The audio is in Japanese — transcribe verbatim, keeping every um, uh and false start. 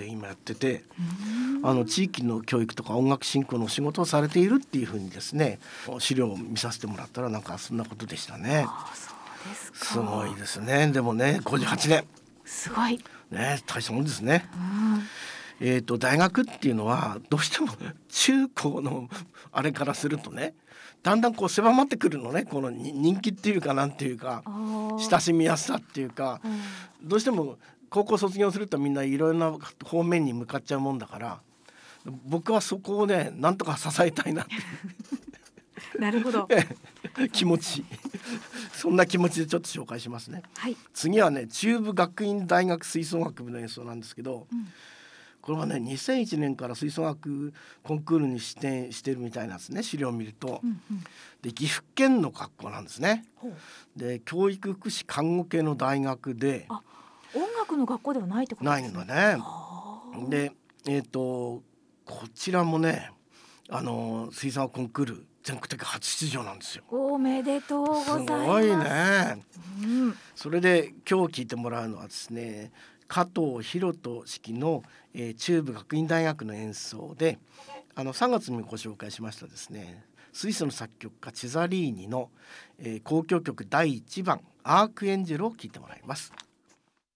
で今やってて、あの地域の教育とか音楽振興の仕事をされているっていうふうにですね、資料を見させてもらったらなんかそんなことでしたね。 ああ、そうですか。 すごいですね。でもねごじゅうはちねん、 すごい、 ね、大したもんですね。 うん、 えー、と大学っていうのはどうしても中高のあれからするとね、だんだんこう狭まってくるのね。このに人気っていうかなんていうか、 あー親しみやすさっていうか、 うん、 どうしても高校卒業するとみんないろいろな方面に向かっちゃうもんだから、僕はそこをねなんとか支えたいなってなるほど気持ちそんな気持ちでちょっと紹介しますね。 はい、 次はね中部学院大学吹奏楽部の演奏なんですけど、 うん、 これはねにせんいちねんから吹奏楽コンクールに出展してるみたいなんですね、資料を見ると。 うんうん、 で岐阜県の学校なんですね。 ほう、 で教育福祉看護系の大学であ、音楽の学校ではないってことないですね。 のね。 はあ、 でえっ、とこちらもねあの吹奏楽コンクール全国的初出場なんですよ。 おめでとうございます。 すごいね。 うん、 それで今日聞いてもらうのはですね、加藤博人指揮の、えー中部学院大学の演奏で、あのさんがつにご紹介しましたですね、スイスの作曲家チザリーニの、えー交響曲だいいちばんアークエンジェルを聞いてもらいます。